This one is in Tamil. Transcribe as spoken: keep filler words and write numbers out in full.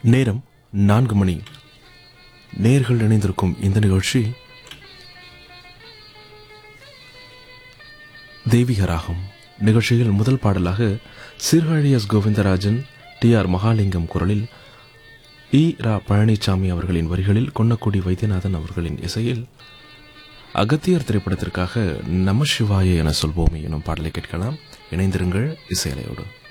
நேரம் நான்கு மணி. நேர்கள் இணைந்திருக்கும் இந்த நிகழ்ச்சி தெய்வீக ராகம். நிகழ்ச்சியில் முதல் பாடலாக Sirkazhi S Govindarajan, D R Mahalingam குரலில், இ ரா பழனிசாமி அவர்களின் வரிகளில், கொன்னக்குடி வைத்தியநாதன் அவர்களின் இசையில் அகத்தியர் திரைப்படத்திற்காக நம சிவாய என சொல்வோமே எனும் பாடலை கேட்கலாம். இணைந்திருங்கள் இசையலையோடு.